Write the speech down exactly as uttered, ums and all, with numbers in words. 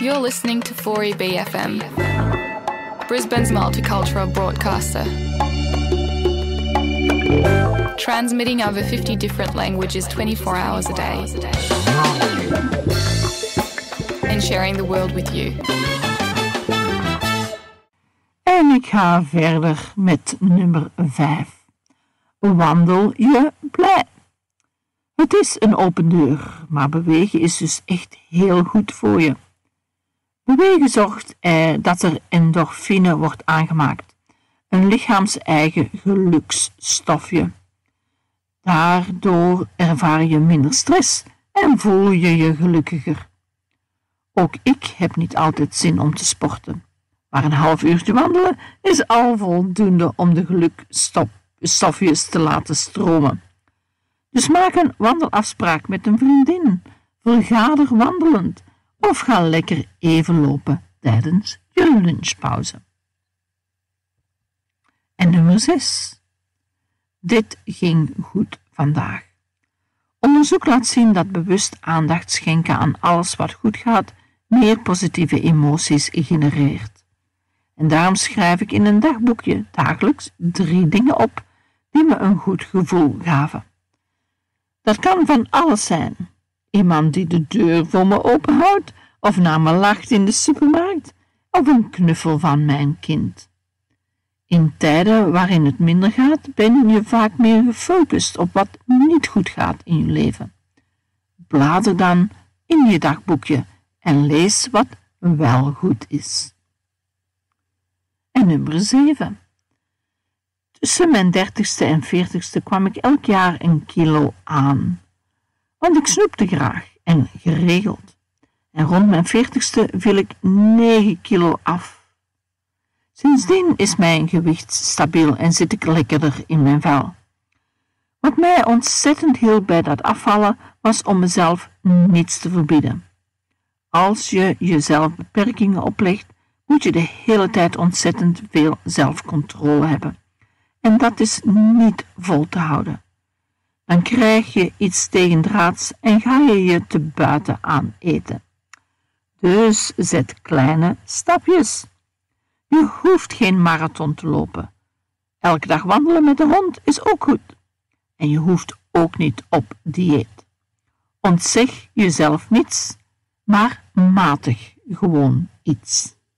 You're listening to four E B F M, Brisbane's multicultural broadcaster. Transmitting over fifty different languages twenty-four hours a day. And sharing the world with you. En ik ga verder met nummer vijf. Wandel je blij. Het is een open deur, maar bewegen is dus echt heel goed voor je. Bewegen zorgt eh, dat er endorfine wordt aangemaakt, een lichaams-eigen geluksstofje. Daardoor ervaar je minder stress en voel je je gelukkiger. Ook ik heb niet altijd zin om te sporten, maar een half uurtje wandelen is al voldoende om de gelukstofjes te laten stromen. Dus maak een wandelafspraak met een vriendin, vergader wandelend of ga lekker even lopen tijdens je lunchpauze. En nummer zes. Dit ging goed vandaag. Onderzoek laat zien dat bewust aandacht schenken aan alles wat goed gaat meer positieve emoties genereert. En daarom schrijf ik in een dagboekje dagelijks drie dingen op die me een goed gevoel gaven. Dat kan van alles zijn. Iemand die de deur voor me openhoudt, of naar me lacht in de supermarkt, of een knuffel van mijn kind. In tijden waarin het minder gaat, ben je vaak meer gefocust op wat niet goed gaat in je leven. Blader dan in je dagboekje en lees wat wel goed is. En nummer zeven. Tussen mijn dertigste en veertigste kwam ik elk jaar een kilo aan. Want ik snoepte graag en geregeld. En rond mijn veertigste viel ik negen kilo af. Sindsdien is mijn gewicht stabiel en zit ik lekkerder in mijn vel. Wat mij ontzettend hielp bij dat afvallen was om mezelf niets te verbieden. Als je jezelf beperkingen oplegt, moet je de hele tijd ontzettend veel zelfcontrole hebben. En dat is niet vol te houden. Dan krijg je iets tegendraads en ga je je te buiten aan eten. Dus zet kleine stapjes. Je hoeft geen marathon te lopen. Elke dag wandelen met de hond is ook goed. En je hoeft ook niet op dieet. Ontzeg jezelf niets, maar matig gewoon iets.